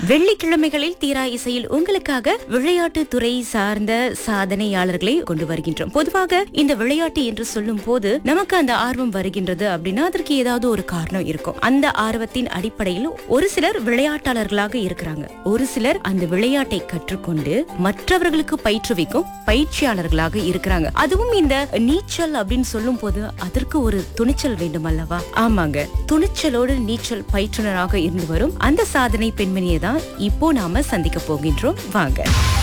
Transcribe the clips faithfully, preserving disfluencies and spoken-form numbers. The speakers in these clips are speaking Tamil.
வெள்ளிக்கிழமைகளில் தீரா இசையில் உங்களுக்காக விளையாட்டு துறை சார்ந்த சாதனையாளர்களை கொண்டு வருகின்றோம். பொதுவாக இந்த விளையாட்டு என்று சொல்லும் போது நமக்கு அந்த ஆர்வம் வருகின்றது அப்படின்னா அதற்கு ஏதாவது ஒரு காரணம் இருக்கும். அந்த ஆர்வத்தின் அடிப்படையில் ஒரு சிலர் விளையாட்டாளர்களாக இருக்கிறாங்க, ஒரு சிலர் அந்த விளையாட்டை கற்றுக்கொண்டு மற்றவர்களுக்கு பயிற்றுவிக்கும் பயிற்சியாளர்களாக இருக்கிறாங்க. அதுவும் இந்த நீச்சல் அப்படின்னு சொல்லும் போது அதற்கு ஒரு துணிச்சல் வேண்டும் அல்லவா? ஆமாங்க, துணிச்சலோடு நீச்சல் பயிற்றுனராக இருந்து வரும் அந்த சாதனை பெண்மணியை தான் இப்போ நாம சந்திக்க போகின்றோம். வாங்க.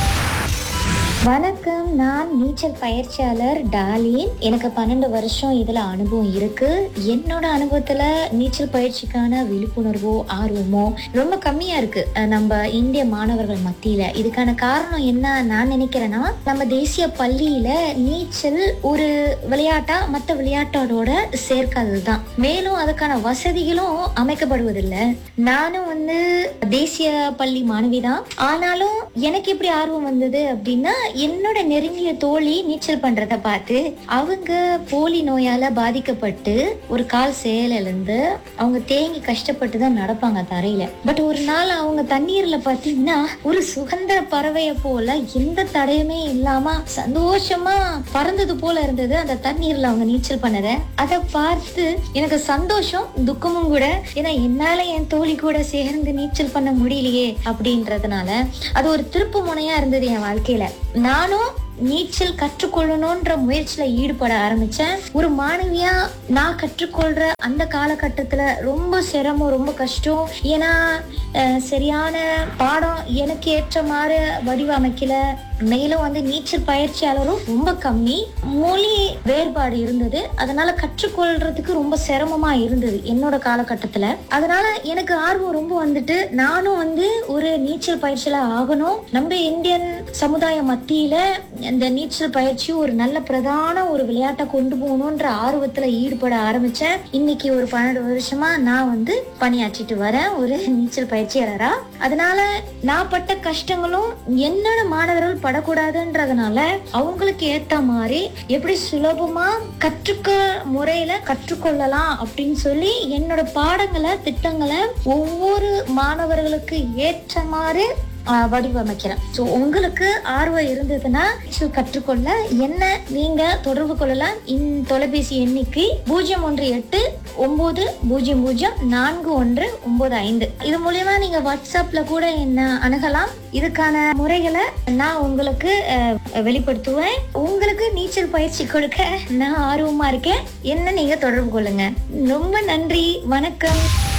வணக்கம், நான் நீச்சல் பயிற்சியாளர் டாலின். எனக்கு பன்னெண்டு வருஷம் இதுல அனுபவம் இருக்கு. என்னோட அனுபவத்துல நீச்சல் பயிற்சிக்கான விழிப்புணர்வோ ஆர்வமோ ரொம்ப கம்மியா இருக்கு நம்ம இந்திய மாணவர்கள் மத்தியில. இதுக்கான காரணம் என்ன நான் நினைக்கிறேன்னா, நம்ம தேசிய பள்ளியில நீச்சல் ஒரு விளையாட்டா மற்ற விளையாட்டோட சேர்க்காததுதான். மேலும் அதுக்கான வசதிகளும் அமைக்கப்படுவதில்லை. நானும் வந்து தேசிய பள்ளி மாணவிதான். ஆனாலும் எனக்கு எப்படி ஆர்வம் வந்தது அப்படின்னா, என்னோட நெருங்கிய தோழி நீச்சல் பண்றத பார்த்து அவங்க போலி நோயால பாதிக்கப்பட்டு ஒரு கால் செயலிழந்து அவங்க தேங்கி கஷ்டப்பட்டு தான் நடப்பாங்க தரையில. பட் ஒரு நாள் அவங்க தண்ணீர்ல பாத்தீங்கன்னா ஒரு சுகந்த பறவைய போல எந்த தடையுமே இல்லாம சந்தோஷமா பறந்தது போல இருந்தது அந்த தண்ணீர்ல அவங்க நீச்சல் பண்ணத. அதை பார்த்து எனக்கு சந்தோஷம் துக்கமும் கூட. ஏன்னா என்னால என் தோழி கூட சேர்ந்து நீச்சல் பண்ண முடியலையே அப்படின்றதுனால அது ஒரு திருப்பு முனையா இருந்தது என் வாழ்க்கையில. நானும் நீச்சல் கற்றுக்கொள்ளணும்ன்ற முயற்சியில ஈடுபட ஆரம்பிச்சேன். ஒரு மாணவியா நான் கற்றுக்கொள்ற அந்த காலகட்டத்துல ரொம்ப சிரமம், ரொம்ப கஷ்டம். ஏன்னா சரியான பாடம் எனக்கு ஏற்ற மாதிரி வடிவமைக்கல. மேலும் வந்து நீச்சல் பயிற்சியாளரும் ரொம்ப கம்மி, மொழி வேறுபாடு இருந்தது. அதனால கற்றுக்கொள்றதுக்கு ரொம்ப சிரமமா இருந்தது என்னோட காலகட்டத்துல. அதனால எனக்கு ஆர்வம் ரொம்ப வந்துட்டு நானும் வந்து ஒரு நீச்சல் பயிற்சியாளர் ஆகணும். நம்ம இந்தியன் சமுதாய மத்தியில இந்த நீச்சல் பயிற்சி ஒரு நல்ல பிரதான ஒரு விளையாட்டை கொண்டு போகணும்ன்ற ஆர்வத்துல ஈடுபட ஆரம்பிச்சேன். இன்னைக்கு ஒரு பன்னெண்டு வருஷமா நான் வந்து பணியாற்றிட்டு வரேன் ஒரு நீச்சல் பயிற்சியாளரா. அதனால நான் பட்ட கஷ்டங்களும் என்னோட மாணவர்கள் படக்கூடாதுன்றதுனால அவங்களுக்கு ஏத்த மாதிரி எப்படி சுலபமா கற்றுக்க முறையில கற்றுக்கொள்ளலாம் அப்படின்னு சொல்லி என்னோட பாடங்களை திட்டங்களை ஒவ்வொரு மாணவர்களுக்கு ஏற்ற மாதிரி வடிவமைக்கிறேன். ஸோ உங்களுக்கு ஆர்வம் இருந்ததுன்னா கற்றுக்கொள்ள என்ன நீங்க தொடர்பு கொள்ளலாம். இந்த தொலைபேசி எண்ணிக்கை பூஜ்ஜியம் ஒன்று எட்டு ஒன்பது பூஜ்ஜியம் பூஜ்ஜியம் நான்கு ஒன்று ஒன்பது ஐந்து. இது மூலியமா நீங்க வாட்ஸ்அப்ல கூட என்ன அணுகலாம். இதுக்கான முறைகளை நான் உங்களுக்கு வெளிப்படுத்துவேன். உங்களுக்கு நீச்சல் பயிற்சி கொடுக்க நான் ஆர்வமா இருக்கேன். என்ன நீங்க தொடர்பு கொள்ளுங்க. ரொம்ப நன்றி, வணக்கம்.